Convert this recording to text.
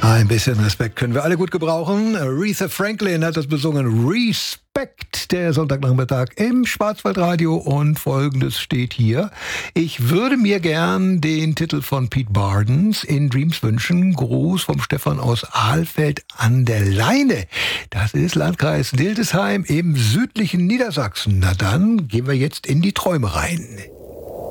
Ein bisschen Respekt können wir alle gut gebrauchen. Aretha Franklin hat das besungen. Respekt, der Sonntagnachmittag im Schwarzwaldradio. Und Folgendes steht hier. Ich würde mir gern den Titel von Pete Bardens in Dreams wünschen. Gruß vom Stefan aus Alfeld an der Leine. Das ist Landkreis Dildesheim im südlichen Niedersachsen. Na dann gehen wir jetzt in die Träume rein.